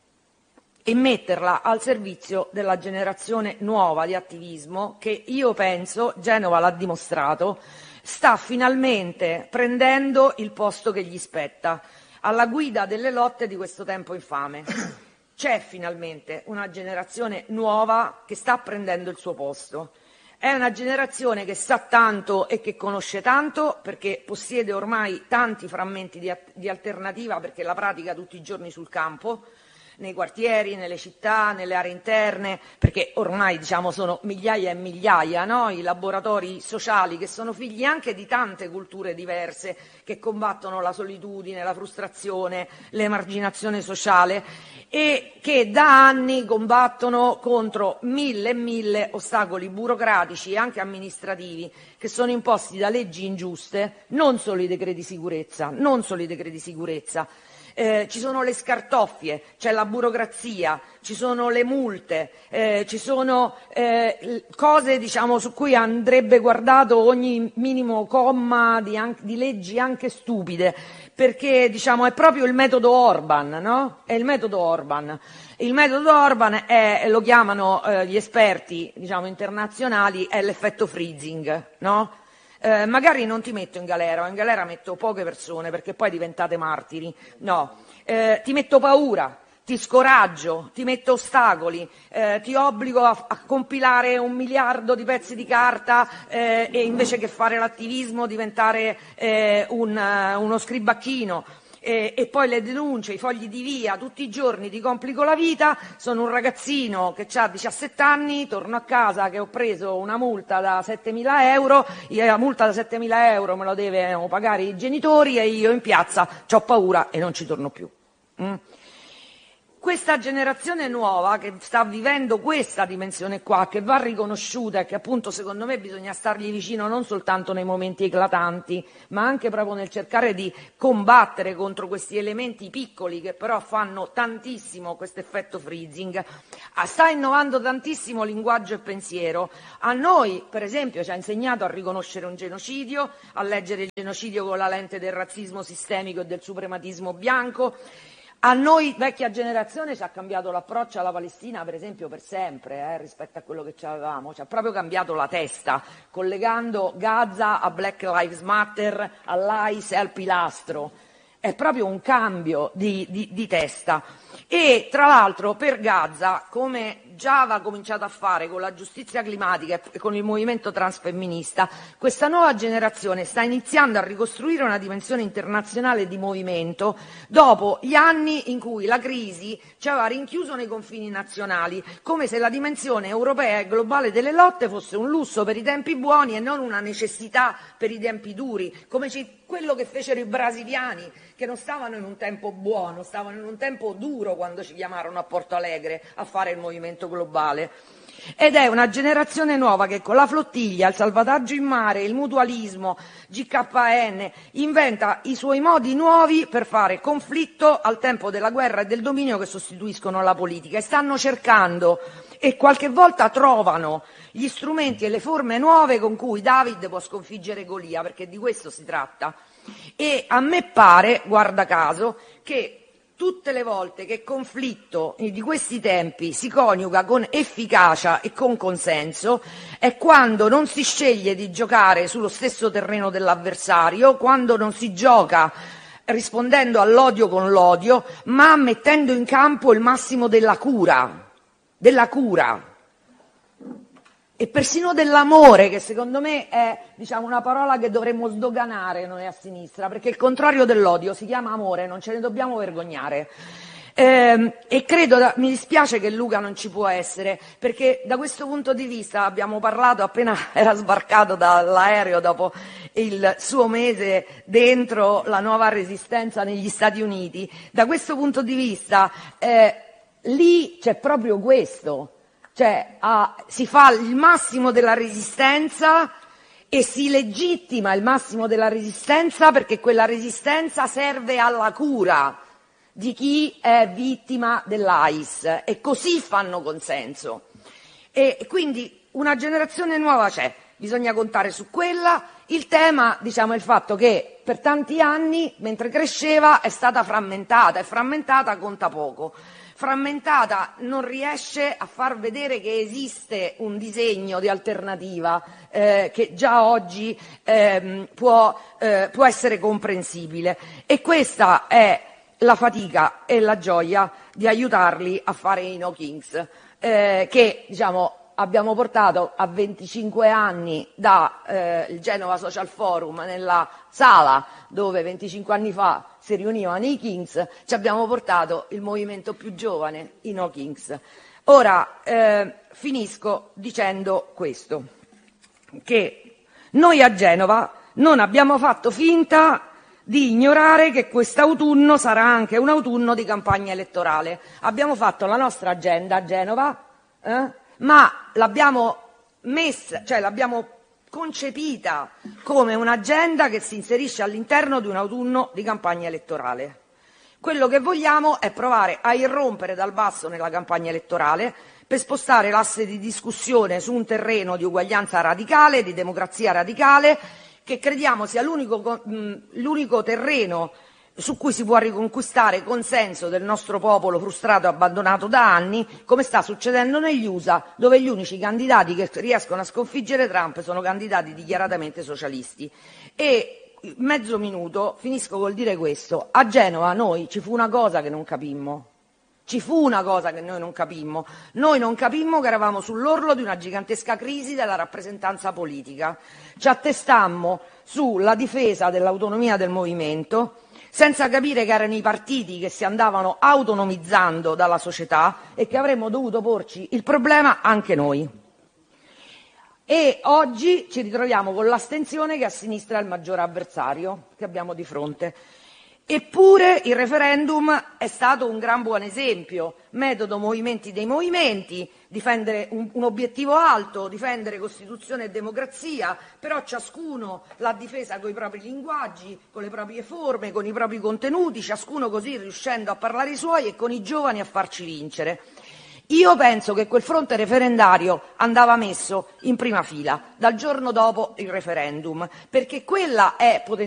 e metterla al servizio della generazione nuova di attivismo che io penso, Genova l'ha dimostrato, sta finalmente prendendo il posto che gli spetta, alla guida delle lotte di questo tempo infame. C'è finalmente una generazione nuova che sta prendendo il suo posto. È una generazione che sa tanto e che conosce tanto, perché possiede ormai tanti frammenti di, di alternativa, perché la pratica tutti i giorni sul campo, nei quartieri, nelle città, nelle aree interne, perché ormai, diciamo, sono migliaia e migliaia, no? I laboratori sociali che sono figli anche di tante culture diverse che combattono la solitudine, la frustrazione, l'emarginazione sociale e che da anni combattono contro mille e mille ostacoli burocratici e anche amministrativi che sono imposti da leggi ingiuste, non solo i decreti sicurezza, non solo i decreti sicurezza, eh, ci sono le scartoffie, c'è la burocrazia, ci sono le multe, eh, ci sono eh, cose, diciamo, su cui andrebbe guardato ogni minimo comma di, an- di leggi anche stupide, perché, diciamo, è proprio il metodo Orban, no? È il metodo Orban. Il metodo Orban è, lo chiamano eh, gli esperti, diciamo, internazionali, è l'effetto freezing, no? Eh, magari non ti metto in galera, o in galera metto poche persone perché poi diventate martiri, no, eh, ti metto paura, ti scoraggio, ti metto ostacoli, eh, ti obbligo a, a compilare un miliardo di pezzi di carta eh, e invece che fare l'attivismo diventare eh, un, uh, uno scribacchino. E, e poi le denunce, i fogli di via, tutti i giorni ti complico la vita. Sono un ragazzino che ha diciassette anni, torno a casa che ho preso una multa da settemila euro, la multa da settemila euro me lo devono pagare i genitori e io in piazza c'ho paura e non ci torno più. Mm? Questa generazione nuova che sta vivendo questa dimensione qua, che va riconosciuta e che appunto secondo me bisogna stargli vicino non soltanto nei momenti eclatanti, ma anche proprio nel cercare di combattere contro questi elementi piccoli che però fanno tantissimo questo effetto freezing, sta innovando tantissimo linguaggio e pensiero. A noi, per esempio, ci ha insegnato a riconoscere un genocidio, a leggere il genocidio con la lente del razzismo sistemico e del suprematismo bianco. A noi, vecchia generazione, ci ha cambiato l'approccio alla Palestina, per esempio, per sempre, eh, rispetto a quello che ci avevamo. Ci ha proprio cambiato la testa, collegando Gaza a Black Lives Matter, all'A I S e al pilastro. È proprio un cambio di, di, di testa. E, tra l'altro, per Gaza, come già aveva cominciato a fare con la giustizia climatica e con il movimento transfemminista, questa nuova generazione sta iniziando a ricostruire una dimensione internazionale di movimento dopo gli anni in cui la crisi ci aveva rinchiuso nei confini nazionali, come se la dimensione europea e globale delle lotte fosse un lusso per i tempi buoni e non una necessità per i tempi duri, come ci, quello che fecero i brasiliani, che non stavano in un tempo buono, stavano in un tempo duro quando ci chiamarono a Porto Alegre a fare il movimento globale. Ed è una generazione nuova che con la flottiglia, il salvataggio in mare, il mutualismo, G K N, inventa i suoi modi nuovi per fare conflitto al tempo della guerra e del dominio che sostituiscono la politica, e stanno cercando e qualche volta trovano gli strumenti e le forme nuove con cui David può sconfiggere Golia, perché di questo si tratta. E a me pare, guarda caso, che tutte le volte che conflitto di questi tempi si coniuga con efficacia e con consenso è quando non si sceglie di giocare sullo stesso terreno dell'avversario, quando non si gioca rispondendo all'odio con l'odio, ma mettendo in campo il massimo della cura, della cura. E persino dell'amore, che secondo me è, diciamo, una parola che dovremmo sdoganare noi a sinistra, perché il contrario dell'odio si chiama amore, non ce ne dobbiamo vergognare. Eh, e credo, da, mi dispiace che Luca non ci può essere, perché da questo punto di vista abbiamo parlato appena era sbarcato dall'aereo dopo il suo mese dentro la nuova resistenza negli Stati Uniti. Da questo punto di vista eh, lì c'è proprio questo. Cioè ah, si fa il massimo della resistenza e si legittima il massimo della resistenza perché quella resistenza serve alla cura di chi è vittima dell'A I S e così fanno consenso. E quindi una generazione nuova c'è, bisogna contare su quella. Il tema, diciamo, è il fatto che per tanti anni, mentre cresceva, è stata frammentata e frammentata conta poco. Frammentata non riesce a far vedere che esiste un disegno di alternativa eh, che già oggi eh, può, eh, può essere comprensibile, e questa è la fatica e la gioia di aiutarli a fare i No Kings, eh, che, diciamo, abbiamo portato a venticinque anni da eh, il Genova Social Forum, nella sala dove venticinque anni fa si riunivano i Kings, ci abbiamo portato il movimento più giovane, i No Kings. Ora eh, finisco dicendo questo, che noi a Genova non abbiamo fatto finta di ignorare che quest'autunno sarà anche un autunno di campagna elettorale. Abbiamo fatto la nostra agenda a Genova, eh? ma l'abbiamo messa, cioè l'abbiamo concepita come un'agenda che si inserisce all'interno di un autunno di campagna elettorale. Quello che vogliamo è provare a irrompere dal basso nella campagna elettorale per spostare l'asse di discussione su un terreno di uguaglianza radicale, di democrazia radicale, che crediamo sia l'unico, l'unico terreno su cui si può riconquistare consenso del nostro popolo frustrato e abbandonato da anni, come sta succedendo negli U S A, dove gli unici candidati che riescono a sconfiggere Trump sono candidati dichiaratamente socialisti. E mezzo minuto, finisco col dire questo. A Genova noi ci fu una cosa che non capimmo. Ci fu una cosa che noi non capimmo. Noi non capimmo che eravamo sull'orlo di una gigantesca crisi della rappresentanza politica. Ci attestammo sulla difesa dell'autonomia del movimento, senza capire che erano i partiti che si andavano autonomizzando dalla società e che avremmo dovuto porci il problema anche noi. E oggi ci ritroviamo con l'astensione, che a sinistra è il maggiore avversario che abbiamo di fronte. Eppure il referendum è stato un gran buon esempio, metodo movimenti dei movimenti, difendere un, un obiettivo alto, difendere Costituzione e democrazia, però ciascuno l'ha difesa con i propri linguaggi, con le proprie forme, con i propri contenuti, ciascuno così riuscendo a parlare i suoi e con i giovani a farci vincere. Io penso che quel fronte referendario andava messo in prima fila dal giorno dopo il referendum, perché quella è potenzialmente